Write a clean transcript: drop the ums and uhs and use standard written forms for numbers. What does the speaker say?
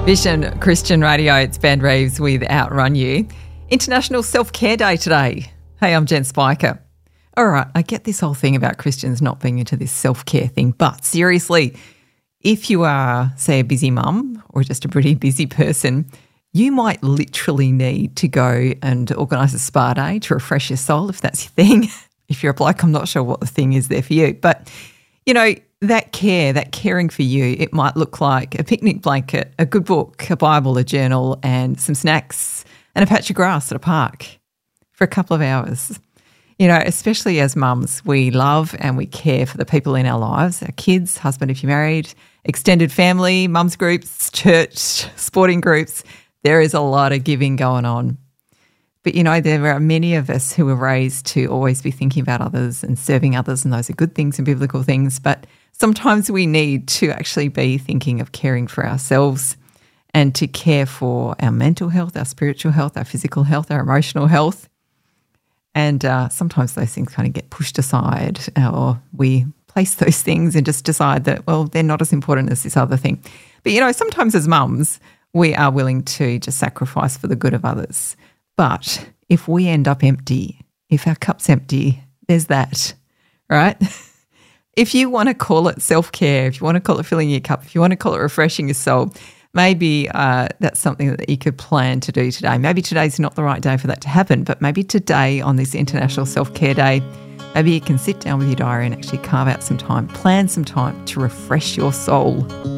Vision Christian Radio, it's Ben Reeves with Outrun You. International Self-Care Day today. Hey, I'm Jen Spiker. All right, I get this whole thing about Christians not being into this self-care thing, but seriously, if you are, say, a busy mum or just a pretty busy person, you might literally need to go and organise a spa day to refresh your soul, if that's your thing. If you're a bloke, I'm not sure what the thing is there for you. But, you know, that caring for you, it might look like a picnic blanket, a good book, a Bible, a journal, and some snacks and a patch of grass at a park for a couple of hours. You know, especially as mums, we love and we care for the people in our lives, our kids, husband if you're married, extended family, mums groups, church, sporting groups. There is a lot of giving going on. But, you know, there are many of us who are raised to always be thinking about others and serving others, and those are good things and biblical things. But sometimes we need to actually be thinking of caring for ourselves and to care for our mental health, our spiritual health, our physical health, our emotional health. And sometimes those things kind of get pushed aside, or we place those things and just decide that, well, they're not as important as this other thing. But, you know, sometimes as mums, we are willing to just sacrifice for the good of others. But if we end up empty, if our cup's empty, there's that, right? If you want to call it self-care, if you want to call it filling your cup, if you want to call it refreshing your soul, maybe that's something that you could plan to do today. Maybe today's not the right day for that to happen, but maybe today on this International Self-Care Day, maybe you can sit down with your diary and actually carve out some time, plan some time to refresh your soul.